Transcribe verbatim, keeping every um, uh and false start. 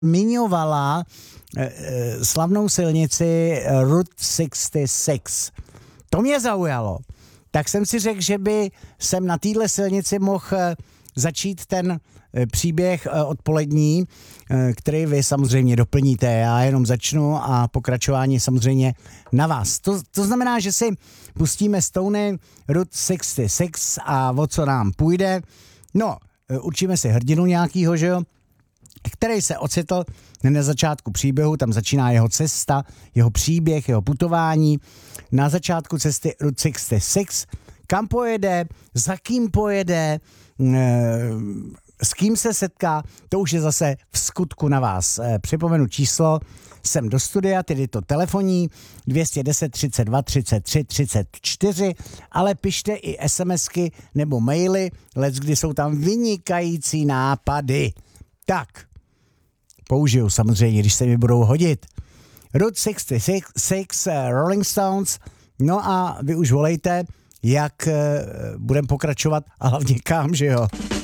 zmiňovala eh, slavnou silnici Route šedesát šest. To mě zaujalo. Tak jsem si řekl, že by jsem na téhle silnici mohl začít ten příběh odpolední, který vy samozřejmě doplníte. Já jenom začnu a pokračování samozřejmě na vás. To, to znamená, že si pustíme Stony Route šedesát šest a o co nám půjde. No, určíme si hrdinu nějakýho, že jo, který se ocitl na začátku příběhu, tam začíná jeho cesta, jeho příběh, jeho putování. Na začátku cesty Route šedesát šest, kam pojede, za kým pojede, s kým se setká, to už je zase v skutku na vás. Připomenu číslo sem do studia, tedy to telefonní dvě stě deset třicet dva třicet tři třicet čtyři, ale pište i SMSky nebo maily, leckdy jsou tam vynikající nápady. Tak, použiju samozřejmě, když se mi budou hodit. Route šedesát šest, Rolling Stones, no a vy už volejte, jak budeme pokračovat a hlavně kam, že jo.